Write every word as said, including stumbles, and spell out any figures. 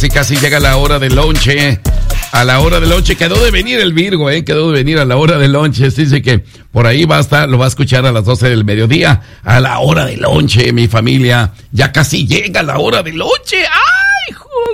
Sí, casi llega la hora del lonche. A la hora del lonche. Quedó de venir el Virgo, ¿eh? Quedó de venir a la hora del lonche. Dice que por ahí va a estar, lo va a escuchar a las doce del mediodía. A la hora del lonche, mi familia. Ya casi llega la hora del lonche. ¡Ay, joder!